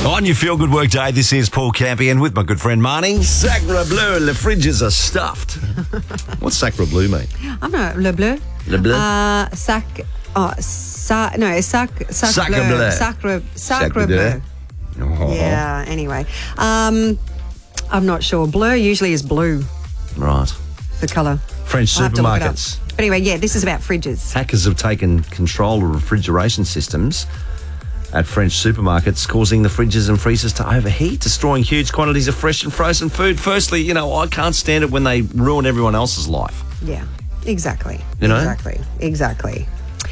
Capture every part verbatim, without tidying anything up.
On your Feel Good Work Day, this is Paul Campion with my good friend Marnie. Sacre bleu, the fridges are stuffed. What's sacre bleu mean? I don't know. Le bleu. Le bleu? Uh, sac... Oh, sa, no, sac... Sac Sacre bleu. bleu. Sacre, sacre Sacre bleu. bleu. Oh. Yeah, anyway. Um, I'm not sure. Bleu usually is blue, Right. the colour. French I'll have to look it up. supermarkets. But anyway, yeah, this is about fridges. Hackers have taken control of refrigeration systems at French supermarkets, causing the fridges and freezers to overheat, destroying huge quantities of fresh and frozen food. Firstly, you know, I can't stand it when they ruin everyone else's life. Yeah, exactly. You know? Exactly, exactly.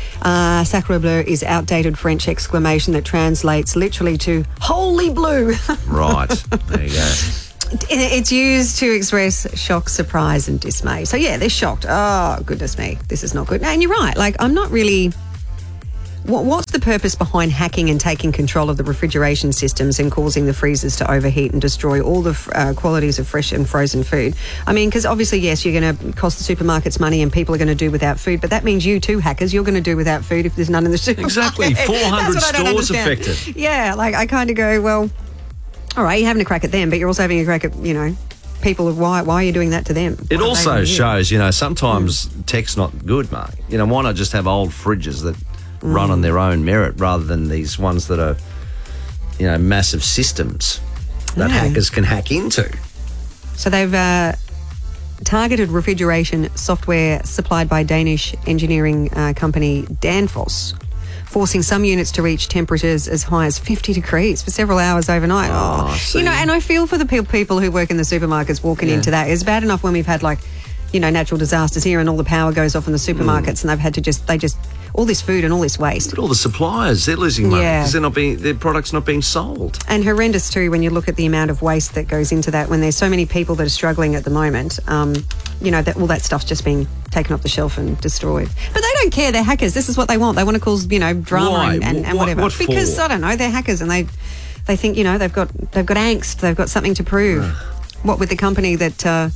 Uh, Sacre bleu is outdated French exclamation that translates literally to holy blue. Right. There you go. It's used to express shock, surprise and dismay. So, yeah, they're shocked. Oh, goodness me, this is not good. And you're right. Like, I'm not really... What, what's the purpose behind hacking and taking control of the refrigeration systems and causing the freezers to overheat and destroy all the uh, qualities of fresh and frozen food? I mean, because obviously, yes, you're going to cost the supermarkets money and people are going to do without food, but that means you too, hackers, you're going to do without food if there's none in the supermarket. Exactly. four hundred stores affected. Yeah, like I kind of go, well, all right, you're having a crack at them, but you're also having a crack at, you know, people. Why, why are you doing that to them? It Why also are they shows, you know, sometimes mm. tech's not good, Mark. You know, why not just have old fridges that mm. run on their own merit rather than these ones that are, you know, massive systems that yeah. hackers can hack into? So they've uh, targeted refrigeration software supplied by Danish engineering uh, company Danfoss, forcing some units to reach temperatures as high as fifty degrees for several hours overnight. Oh, oh you know, and I feel for the pe- people who work in the supermarkets walking yeah. into that. It's bad enough when we've had, like, you know, natural disasters here and all the power goes off in the supermarkets mm. and they've had to just, they just, all this food and all this waste. But all the suppliers, they're losing money because yeah. they're not being, their product's not being sold. And horrendous too when you look at the amount of waste that goes into that when there's so many people that are struggling at the moment. Um, you know, that all that stuff's just being taken off the shelf and destroyed. But they don't care. They're hackers. This is what they want. They want to cause, you know, drama Why? and, and, and what, whatever. What for? Because, I don't know, they're hackers and they they think, you know, they've got they've got angst. They've got something to prove. What with the company that... Uh,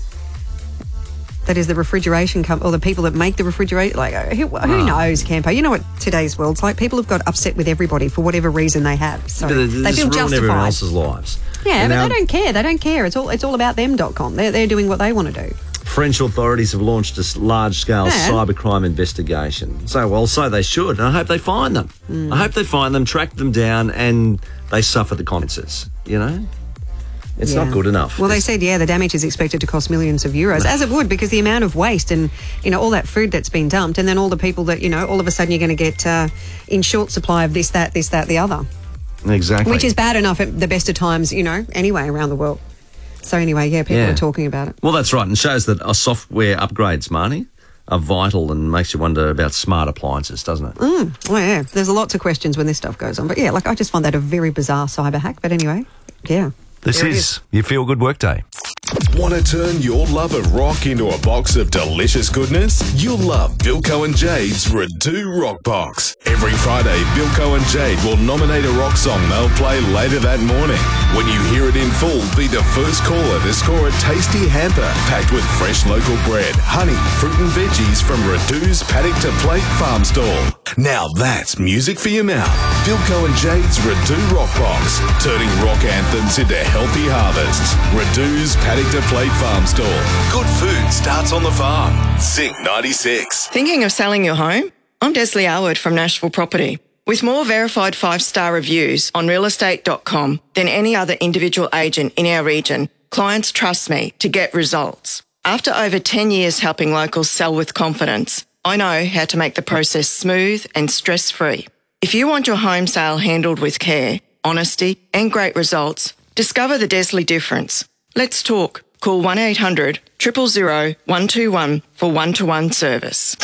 that is the refrigeration company, or the people that make the refrigerator. Like, who, who oh. knows, Campo? You know what today's world's like. People have got upset with everybody for whatever reason they have. So but they feel justified. Everyone else's lives. Yeah, and but now, they don't care. They don't care. It's all it's all about them dot com. They're, they're doing what they want to do. French authorities have launched a large-scale yeah. cybercrime investigation. So, well, so they should. And I hope they find them. Mm. I hope they find them, track them down, and they suffer the consequences, you know? It's yeah. not good enough. Well, it's, they said, yeah, the damage is expected to cost millions of euros, as it would, because the amount of waste and, you know, all that food that's been dumped, and then all the people that, you know, all of a sudden you're going to get uh, in short supply of this, that, this, that, the other. Exactly. Which is bad enough at the best of times, you know, anyway, around the world. So anyway, yeah, people yeah. are talking about it. Well, that's right, and shows that our software upgrades, Marnie, are vital and makes you wonder about smart appliances, doesn't it? Mm. Well, yeah, there's lots of questions when this stuff goes on. But yeah, like I just find that a very bizarre cyber hack. But anyway, yeah. This is, is your Feel Good Workday. Want to turn your love of rock into a box of delicious goodness? You'll love Bilko and Jade's Redo Rock Box. Every Friday, Bilko and Jade will nominate a rock song they'll play later that morning. When you hear it in full, be the first caller to score a tasty hamper packed with fresh local bread, honey, fruit and veggies from Redo's Paddock to Plate Farm Stall. Now that's music for your mouth. Bilko and Jade's Redo Rock Box, turning rock anthems into healthy harvests. Redo's Paddock to Plate Farm Stall. Good food starts on the farm. Zinc ninety-six. Thinking of selling your home? I'm Desley Arwood from Nashville Property. With more verified five-star reviews on real estate dot com than any other individual agent in our region, clients trust me to get results. After over ten years helping locals sell with confidence, I know how to make the process smooth and stress-free. If you want your home sale handled with care, honesty and great results, discover the Desley difference. Let's talk. Call one eight hundred, zero zero zero, one two one for one-to-one service.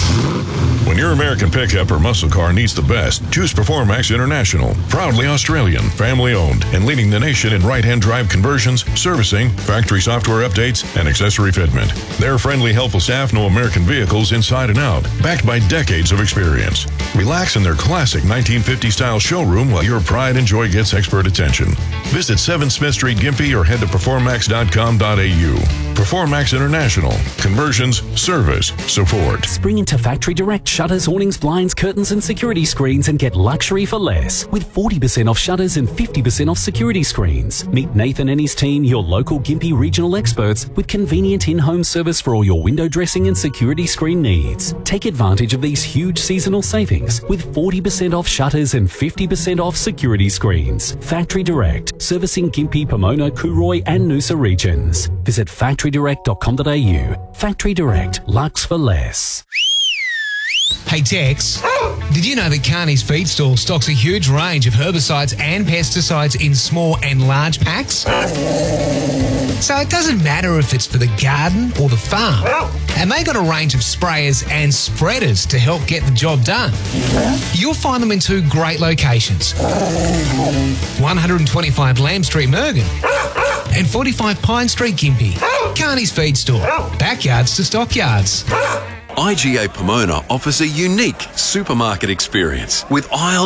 When your American pickup or muscle car needs the best, choose Performax International. Proudly Australian, family-owned, and leading the nation in right-hand drive conversions, servicing, factory software updates, and accessory fitment. Their friendly, helpful staff know American vehicles inside and out, backed by decades of experience. Relax in their classic nineteen fifties-style showroom while your pride and joy gets expert attention. Visit seven Smith Street, Gympie, or head to performax dot com dot a u. Performax International. Conversions, service, support. Spring into Factory Direct shutters, awnings, blinds, curtains and security screens and get luxury for less. With forty percent off shutters and fifty percent off security screens. Meet Nathan and his team, your local Gympie regional experts, with convenient in-home service for all your window dressing and security screen needs. Take advantage of these huge seasonal savings with forty percent off shutters and fifty percent off security screens. Factory Direct, servicing Gympie, Pomona, Cooroy and Noosa regions. Visit factory direct dot com dot a u. Factory Direct, luxe for less. Hey Tex, did you know that Carney's Feed Store stocks a huge range of herbicides and pesticides in small and large packs? So it doesn't matter if it's for the garden or the farm. And they got a range of sprayers and spreaders to help get the job done. You'll find them in two great locations. one twenty-five Lamb Street, Mergen, and forty-five Pine Street, Gympie. Carney's Feed Store, backyards to stockyards. I G A Pomona offers a unique supermarket experience with aisles